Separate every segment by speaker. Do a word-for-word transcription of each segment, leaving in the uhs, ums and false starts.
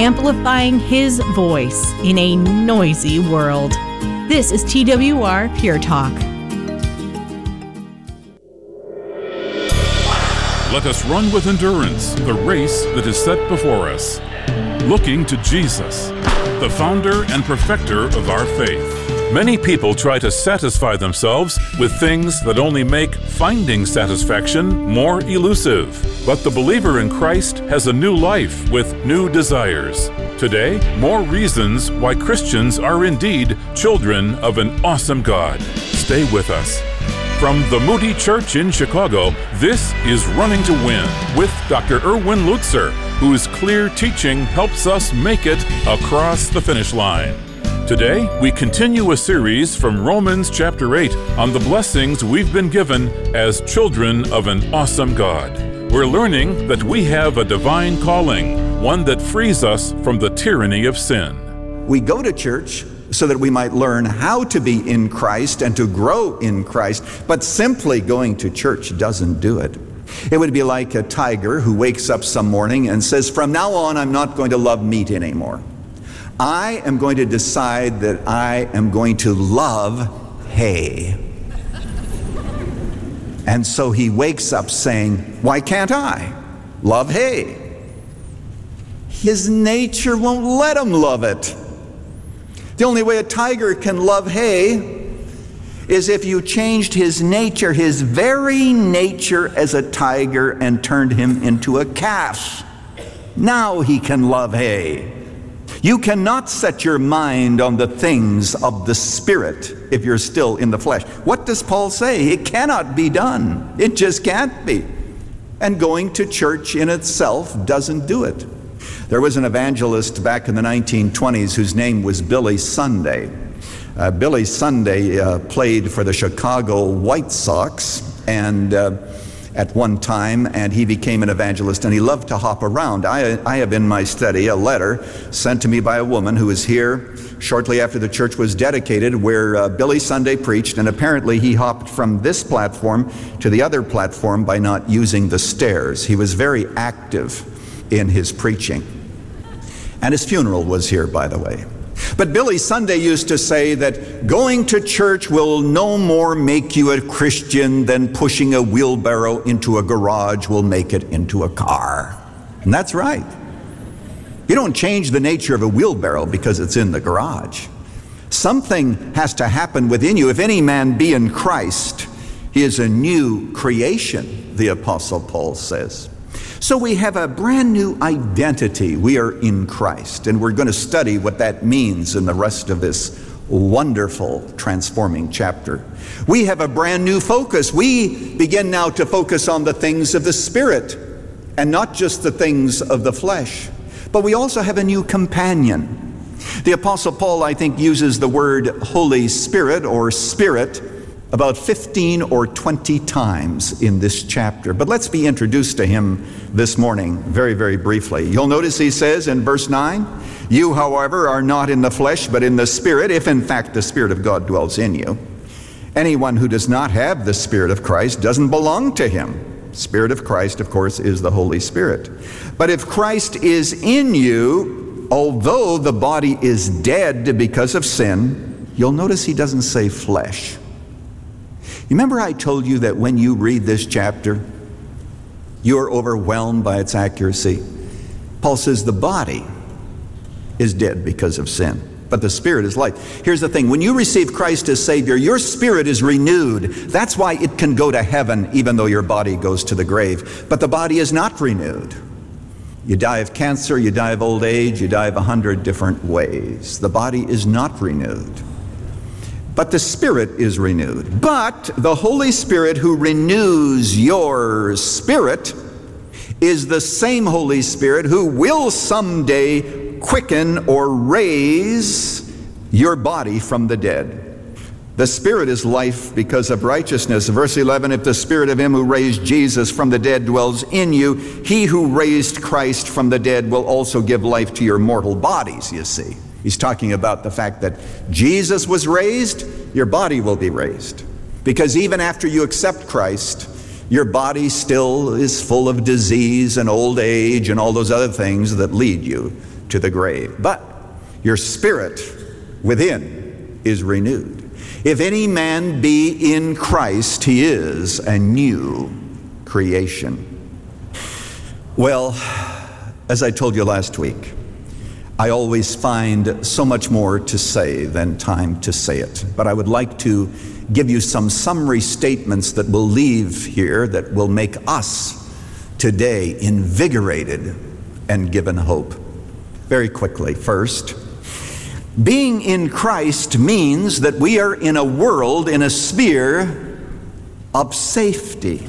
Speaker 1: amplifying His voice in a noisy world. This is T W R Pure Talk.
Speaker 2: Let us run with endurance the race that is set before us, looking to Jesus, the founder and perfecter of our faith. Many people try to satisfy themselves with things that only make finding satisfaction more elusive. But the believer in Christ has a new life with new desires. Today, more reasons why Christians are indeed children of an awesome God. Stay with us. From the Moody Church in Chicago, this is Running to Win with Doctor Erwin Lutzer, whose clear teaching helps us make it across the finish line. Today, we continue a series from Romans chapter eight on the blessings we've been given as children of an awesome God. We're learning that we have a divine calling, one that frees us from the tyranny of sin.
Speaker 3: We go to church so that we might learn how to be in Christ and to grow in Christ, but simply going to church doesn't do it. It would be like a tiger who wakes up some morning and says, "From now on, I'm not going to love meat anymore. I am going to decide that I am going to love hay." And so he wakes up saying, "Why can't I love hay?" His nature won't let him love it. The only way a tiger can love hay is if you changed his nature, his very nature as a tiger, and turned him into a calf. Now he can love hay. You cannot set your mind on the things of the Spirit if you're still in the flesh. What does Paul say? It cannot be done. It just can't be. And going to church in itself doesn't do it. There was an evangelist back in the nineteen twenties whose name was Billy Sunday. Uh, Billy Sunday uh, played for the Chicago White Sox and uh, at one time, and he became an evangelist, and he loved to hop around. I, I have in my study a letter sent to me by a woman who was here shortly after the church was dedicated, where uh, Billy Sunday preached, and apparently he hopped from this platform to the other platform by not using the stairs. He was very active in his preaching. And his funeral was here, by the way. But Billy Sunday used to say that going to church will no more make you a Christian than pushing a wheelbarrow into a garage will make it into a car. And that's right. You don't change the nature of a wheelbarrow because it's in the garage. Something has to happen within you. If any man be in Christ, he is a new creation, the Apostle Paul says. So we have a brand new identity. We are in Christ, and we're going to study what that means in the rest of this wonderful, transforming chapter. We have a brand new focus. We begin now to focus on the things of the Spirit and not just the things of the flesh. But we also have a new companion. The Apostle Paul, I think, uses the word Holy Spirit or Spirit about fifteen or twenty times in this chapter. But let's be introduced to him this morning very, very briefly. You'll notice he says in verse nine, "You, however, are not in the flesh, but in the Spirit, if in fact the Spirit of God dwells in you. Anyone who does not have the Spirit of Christ doesn't belong to him." Spirit of Christ, of course, is the Holy Spirit. "But if Christ is in you, although the body is dead because of sin," you'll notice he doesn't say flesh. You remember I told you that when you read this chapter, you are overwhelmed by its accuracy. Paul says the body is dead because of sin, but the Spirit is life. Here's the thing. When you receive Christ as Savior, your spirit is renewed. That's why it can go to heaven even though your body goes to the grave. But the body is not renewed. You die of cancer, you die of old age, you die of a hundred different ways. The body is not renewed. But the Spirit is renewed. But the Holy Spirit who renews your spirit is the same Holy Spirit who will someday quicken or raise your body from the dead. The Spirit is life because of righteousness. Verse eleven, "If the Spirit of him who raised Jesus from the dead dwells in you, he who raised Christ from the dead will also give life to your mortal bodies," you see. He's talking about the fact that Jesus was raised, your body will be raised. Because even after you accept Christ, Your body still is full of disease and old age and all those other things that lead you to the grave. But your spirit within is renewed. If any man be in Christ, he is a new creation. Well, as I told you last week, I always find so much more to say than time to say it. But I would like to give you some summary statements that we'll leave here that will make us today invigorated and given hope. Very quickly, first, being in Christ means that we are in a world, in a sphere of safety,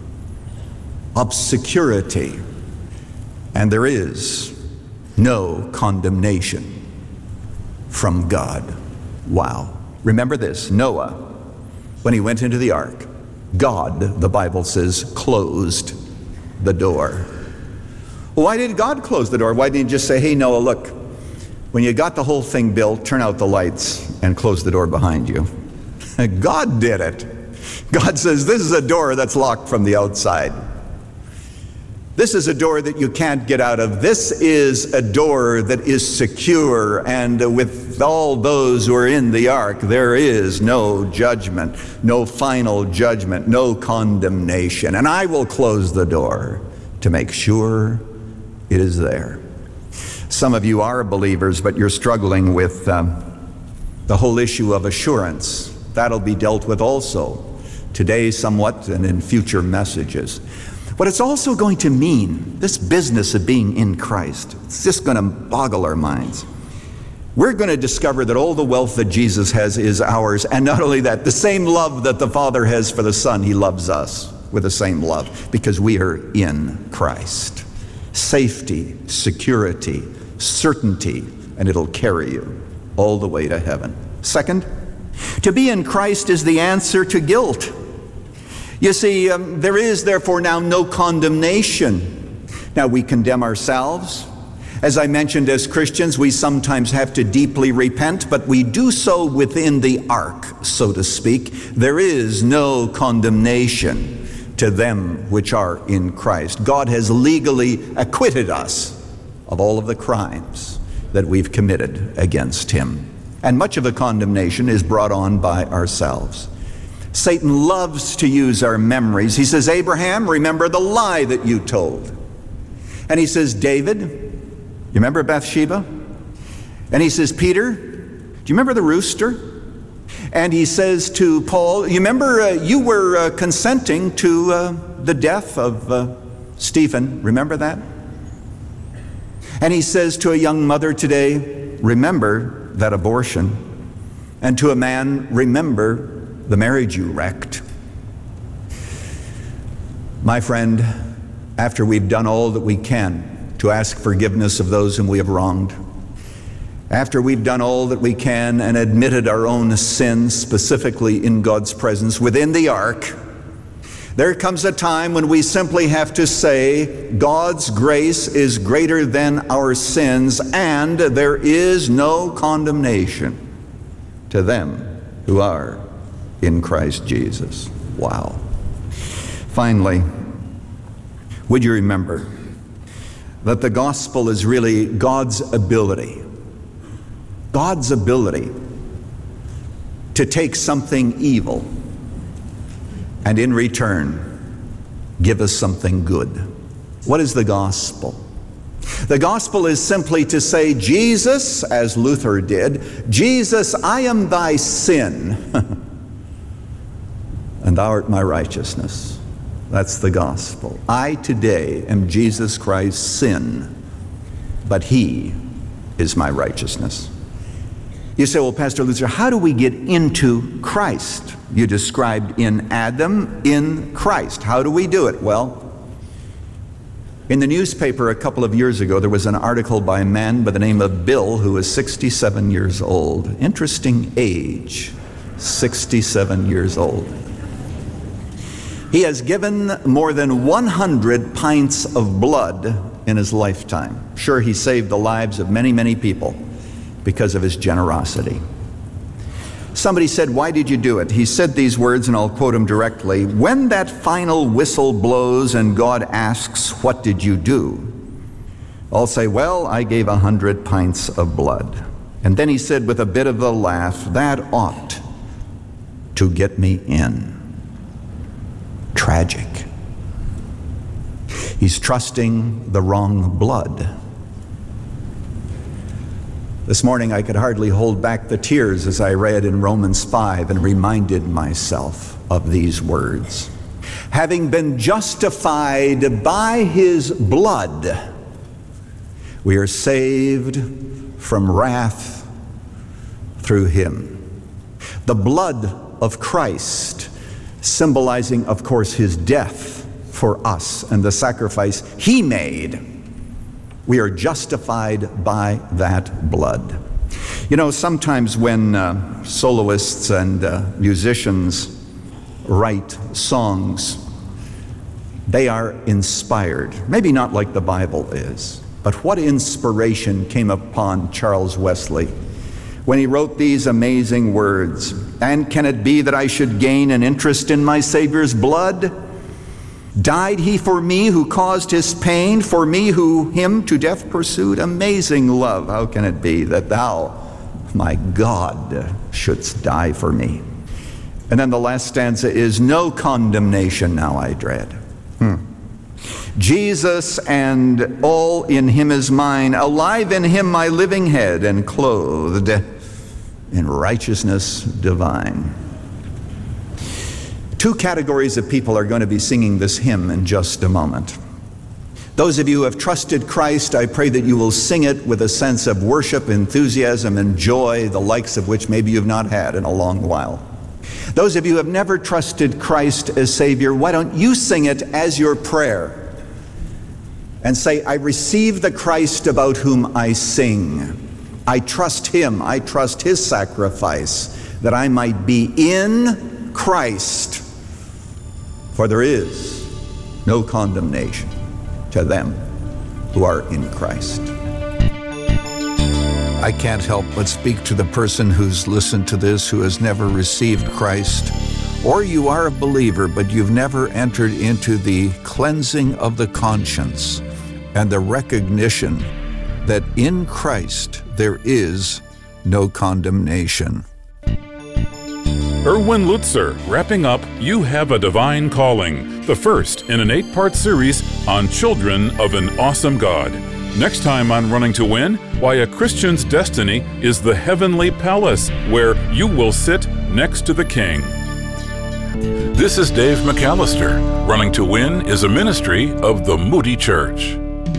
Speaker 3: of security, and there is no condemnation from God. Wow. Remember this, Noah, when he went into the ark, God, the Bible says, closed the door. Why did God close the door? Why didn't he just say, hey, Noah, look, when you got the whole thing built, turn out the lights and close the door behind you? God did it. God says, this is a door that's locked from the outside. This is a door that you can't get out of. This is a door that is secure, and with all those who are in the ark, there is no judgment, no final judgment, no condemnation. And I will close the door to make sure it is there. Some of you are believers, but you're struggling with um, the whole issue of assurance. That'll be dealt with also today somewhat and in future messages. What it's also going to mean, this business of being in Christ, it's just going to boggle our minds. We're going to discover that all the wealth that Jesus has is ours, and not only that, the same love that the Father has for the Son, He loves us with the same love, because we are in Christ. Safety, security, certainty, and it'll carry you all the way to heaven. Second, to be in Christ is the answer to guilt. You see, um, there is therefore now no condemnation. Now we condemn ourselves. As I mentioned, as Christians, we sometimes have to deeply repent, but we do so within the ark, so to speak. There is no condemnation to them which are in Christ. God has legally acquitted us of all of the crimes that we've committed against Him. And much of the condemnation is brought on by ourselves. Satan loves to use our memories. He says, Abraham, remember the lie that you told. And he says, David, you remember Bathsheba? And he says, Peter, do you remember the rooster? And he says to Paul, you remember uh, you were uh, consenting to uh, the death of uh, Stephen. Remember that? And he says to a young mother today, remember that abortion. And to a man, remember the marriage you wrecked. My friend, after we've done all that we can to ask forgiveness of those whom we have wronged, after we've done all that we can and admitted our own sins, specifically in God's presence within the ark, there comes a time when we simply have to say, God's grace is greater than our sins, and there is no condemnation to them who are in Christ Jesus. Wow. Finally, would you remember that the gospel is really God's ability, God's ability to take something evil and in return give us something good. What is the gospel? The gospel is simply to say, Jesus, as Luther did, Jesus, I am thy sin, and thou art my righteousness. That's the gospel. I today am Jesus Christ's sin, but He is my righteousness. You say, well, Pastor Luther, how do we get into Christ? You described in Adam, in Christ. How do we do it? Well, in the newspaper a couple of years ago, there was an article by a man by the name of Bill, who was sixty-seven years old. Interesting age, sixty-seven years old. He has given more than one hundred pints of blood in his lifetime. Sure, he saved the lives of many, many people because of his generosity. Somebody said, "Why did you do it?" He said these words, and I'll quote him directly. "When that final whistle blows and God asks, 'What did you do?' I'll say, 'Well, I gave a hundred pints of blood.'" And then he said with a bit of a laugh, "That ought to get me in." Tragic. He's trusting the wrong blood. This morning I could hardly hold back the tears as I read in Romans five and reminded myself of these words. Having been justified by his blood, we are saved from wrath through him. The blood of Christ, symbolizing, of course, his death for us and the sacrifice he made. We are justified by that blood. You know, sometimes when uh, soloists and uh, musicians write songs, they are inspired. Maybe not like the Bible is, but what inspiration came upon Charles Wesley when he wrote these amazing words? "And can it be that I should gain an interest in my Savior's blood? Died he for me who caused his pain, for me who him to death pursued? Amazing love, how can it be that thou, my God, shouldst die for me?" And then the last stanza is, "No condemnation now I dread. Hmm. Jesus and all in him is mine, alive in him my living head, and clothed in righteousness divine." Two categories of people are going to be singing this hymn in just a moment. Those of you who have trusted Christ, I pray that you will sing it with a sense of worship, enthusiasm, and joy, the likes of which maybe you've not had in a long while. Those of you who have never trusted Christ as Savior, why don't you sing it as your prayer and say, "I receive the Christ about whom I sing. I trust him, I trust his sacrifice, that I might be in Christ. For there is no condemnation to them who are in Christ." I can't help but speak to the person who's listened to this who has never received Christ, or you are a believer but you've never entered into the cleansing of the conscience and the recognition that in Christ there is no condemnation.
Speaker 2: Erwin Lutzer, wrapping up You Have a Divine Calling, the first in an eight-part series on children of an awesome God. Next time on Running to Win, why a Christian's destiny is the heavenly palace where you will sit next to the King. This is Dave McAllister. Running to Win is a ministry of the Moody Church.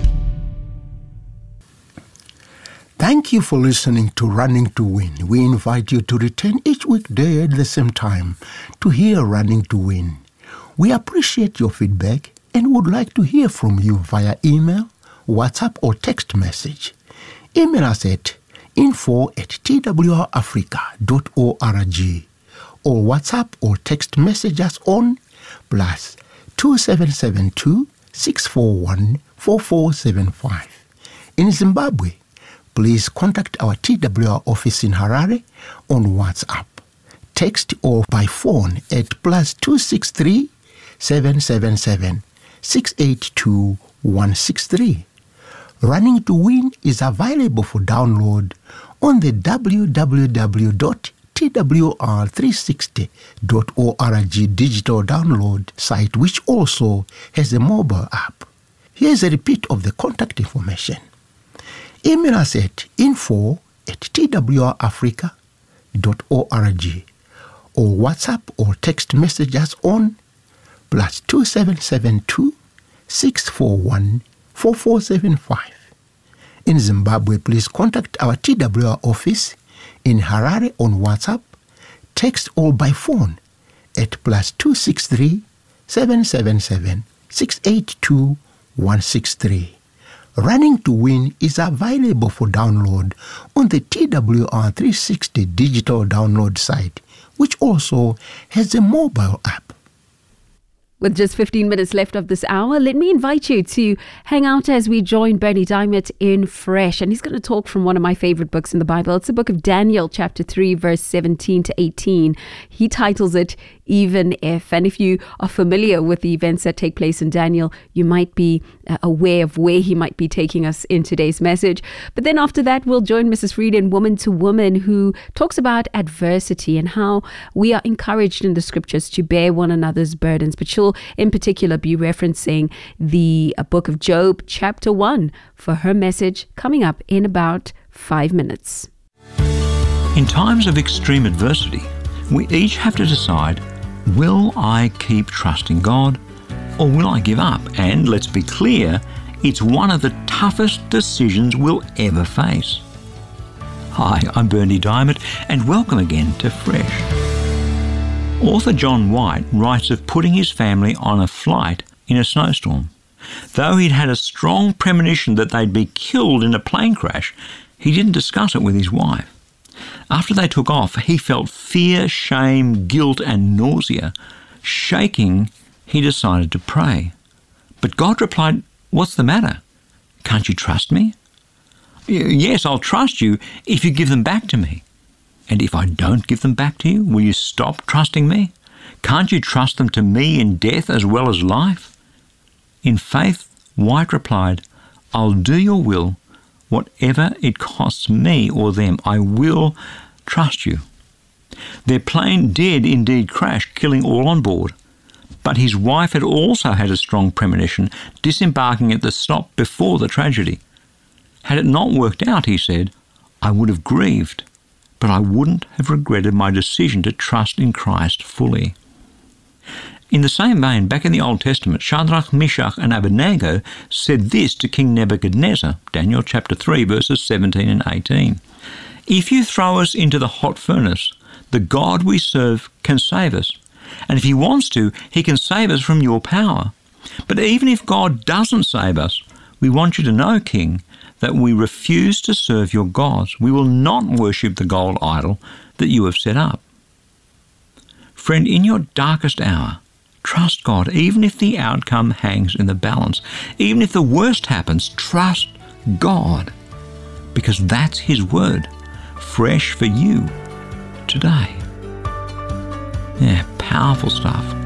Speaker 4: Thank you for listening to Running to Win. We invite you to return each weekday at the same time to hear Running to Win. We appreciate your feedback and would like to hear from you via email, WhatsApp, or text message. Email us at info at t w r africa dot org or WhatsApp or text message us on plus two seven seven two, six four one, four four seven five. In Zimbabwe, please contact our T W R office in Harare on WhatsApp, text, or by phone at plus two six three, seven seven seven, six eight two, one six three. Running to Win is available for download on the w w w dot t w r three sixty dot org digital download site, which also has a mobile app. Here's a repeat of the contact information. Email us at info at t w r africa dot org or WhatsApp or text message us on plus two seven seven two, six four one, four four seven five. In Zimbabwe, please contact our T W R office in Harare on WhatsApp, text, or by phone at plus two six three, seven seven seven, six eight two, one six three. Running to Win is available for download on the T W R three sixty digital download site, which also has a mobile app.
Speaker 5: With just fifteen minutes left of this hour, let me invite you to hang out as we join Bernie Diamond in Fresh. And he's going to talk from one of my favorite books in the Bible. It's the book of Daniel, chapter three, verse seventeen to eighteen. He titles it Even If. And if you are familiar with the events that take place in Daniel, you might be uh, aware of where he might be taking us in today's message. But then after that, we'll join Missus Fried in Woman to Woman, who talks about adversity and how we are encouraged in the scriptures to bear one another's burdens. But she'll in particular be referencing the uh, book of Job, chapter one, for her message coming up in about five minutes.
Speaker 6: In times of extreme adversity, we each have to decide, will I keep trusting God or will I give up? And let's be clear, it's one of the toughest decisions we'll ever face. Hi, I'm Bernie Diamond, and welcome again to Fresh. Author John White writes of putting his family on a flight in a snowstorm. Though he'd had a strong premonition that they'd be killed in a plane crash, he didn't discuss it with his wife. After they took off, he felt fear, shame, guilt, and nausea. Shaking, he decided to pray. But God replied, "What's the matter? Can't you trust me?" "Yes, I'll trust you if you give them back to me." "And if I don't give them back to you, will you stop trusting me? Can't you trust them to me in death as well as life?" In faith, White replied, "I'll do your will, whatever it costs me or them. I will trust you." Their plane did indeed crash, killing all on board. But his wife had also had a strong premonition, disembarking at the stop before the tragedy. Had it not worked out, he said, I would have grieved, but I wouldn't have regretted my decision to trust in Christ fully. In the same vein, back in the Old Testament, Shadrach, Meshach, and Abednego said this to King Nebuchadnezzar, Daniel chapter three, verses seventeen and eighteen. "If you throw us into the hot furnace, the God we serve can save us. And if he wants to, he can save us from your power. But even if God doesn't save us, we want you to know, King, that we refuse to serve your gods. We will not worship the gold idol that you have set up." Friend, in your darkest hour, trust God, even if the outcome hangs in the balance. Even if the worst happens, trust God, because that's his word, fresh for you today. Yeah, powerful stuff.